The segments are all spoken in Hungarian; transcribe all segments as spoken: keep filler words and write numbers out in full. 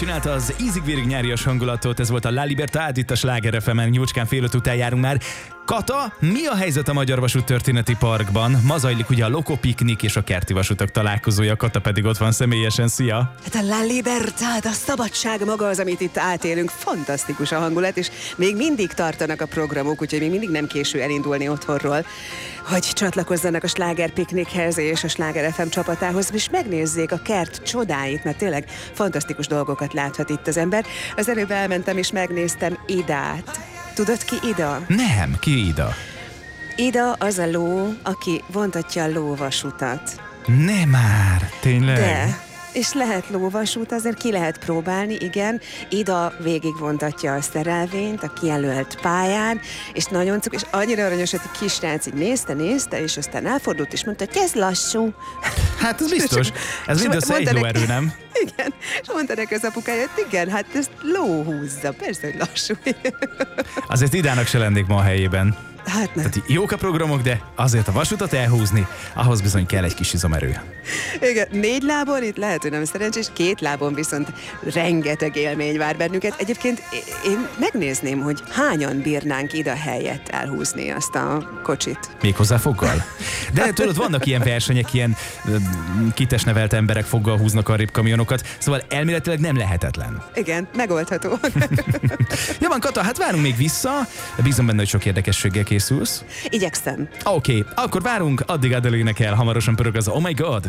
Csinálta az ízig-vérig nyárias hangulatot, ez volt a La Libertad, itt a Sláger ef emen, nyúcskán fél öt után járunk már. Kata, mi a helyzet a Magyar Vasút Történeti Parkban? Ma zajlik ugye a Loko Piknik és a Kerti Vasutak találkozója, Kata pedig ott van személyesen, szia! Hát a La Libertad, a szabadság maga az, amit itt átélünk, fantasztikus a hangulat, és még mindig tartanak a programok, úgyhogy még mindig nem késő elindulni otthonról, hogy csatlakozzanak a Sláger Piknikhez és a Sláger ef em csapatához, és megnézzék a kert csodáit, mert tényleg fantasztikus dolgokat láthat itt az ember. Az előbb elmentem és megnéztem Idát. Tudod ki Ida? Nem, ki Ida? Ida az a ló, aki vontatja a lóvasutat. Ne már, tényleg? De, és lehet lóvasút, azért ki lehet próbálni, igen. Ida végigvontatja a szerelvényt a kijelölt pályán, és nagyon cuk, és annyira aranyos, hogy a kisrác így nézte, nézte, és aztán elfordult, és mondta, hogy ez lassú. Hát ez biztos. Ez mindössze egy lóerő, nem? Igen, és mondta neki az apukája, hogy igen, hát ezt ló húzza, persze, hogy lassú. Azért Idának se lennék ma a helyében. Hát nem. Tehát jók a programok, de azért a vasutat elhúzni, ahhoz bizony kell egy kis izomerő. Igen, négy lábon itt lehet, hogy nem szerencsés, két lábon viszont rengeteg élmény vár bennünket. Egyébként én megnézném, hogy hányan bírnánk ide helyett elhúzni azt a kocsit. Méghozzá foggal? De tudod, vannak ilyen versenyek, ilyen kitesnevelt emberek foggal húznak a kamionokat, szóval elméletileg nem lehetetlen. Igen, megoldható. Jó van, Kata, hát várunk még vissza, bízom benne, hogy sok érdekességgel készülsz. Igyekszem. Oké, okay, akkor várunk, addig Adele énekel, hamarosan pörög az Oh My God.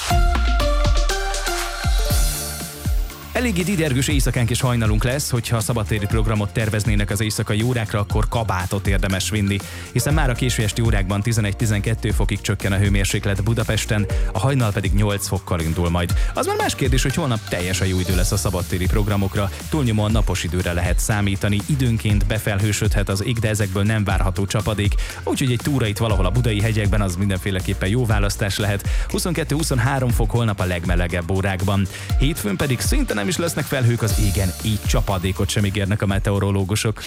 Eléggé didergős éjszakánk és hajnalunk lesz, hogyha szabadtéri programot terveznének az éjszakai órákra, akkor kabátot érdemes vinni, hiszen már a késő esti órákban tizenegy-tizenkét fokig csökken a hőmérséklet Budapesten, a hajnal pedig nyolc fokkal indul majd. Az már más kérdés, hogy holnap teljesen jó idő lesz a szabadtéri programokra, túlnyomóan napos időre lehet számítani, időnként befelhősödhet az ég, de ezekből nem várható csapadék, úgyhogy egy túra itt valahol a budai hegyekben az mindenféleképpen jó választás lehet. huszonkettő-huszonhárom fok holnap a legmelegebb órákban. Hétfőn pedig szinte nem is lesznek felhők az égen, így csapadékot sem ígérnek a meteorológusok.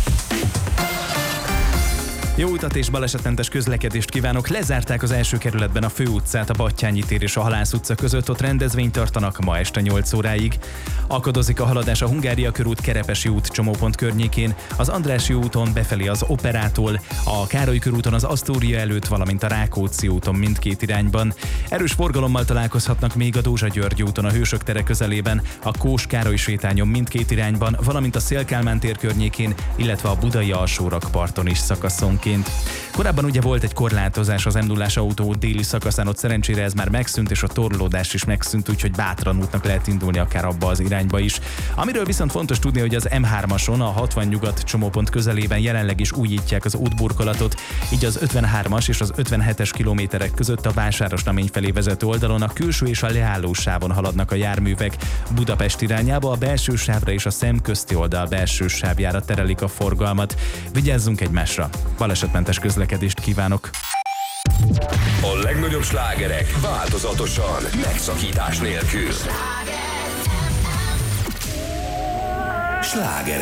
Jó utat és balesetmentes közlekedést kívánok! Lezárták az első kerületben a főutcát, a Battyányi tér és a Halász utca között, ott rendezvényt tartanak ma este nyolc óráig. Akadozik a haladás a Hungária körút, Kerepesi út csomópont környékén, az Andrássy úton befelé az Operától, a Károly körúton az Asztória előtt, valamint a Rákóczi úton mindkét irányban. Erős forgalommal találkozhatnak még a Dózsa-György úton a Hősök tere közelében, a Kós-Károly sétányon mindkét irányban, valamint a Széll-Kálmán tér környékén, illetve a budai alsórakparton is szakaszonként. Korábban ugye volt egy korlátozás az em nullás autó déli szakaszán, ott szerencsére ez már megszűnt, és a torlódás is megszűnt, úgyhogy bátran útnak lehet indulni akár abba az irányba is. Amiről viszont fontos tudni, hogy az em hármason a hatvan nyugat csomópont közelében jelenleg is újítják az útburkolatot, így az ötvenhármas és az ötvenhetes kilométerek között a Vásárosnamény felé vezető oldalon a külső és a leálló sávon haladnak a járművek. Budapest irányába a belső sávra és a szemközti oldal belső sávjára terelik a forgalmat. Vigyázzunk egymásra! Balesetmentes közlekedést kívánok! A legnagyobb slágerek változatosan, megszakítás nélkül. Sláger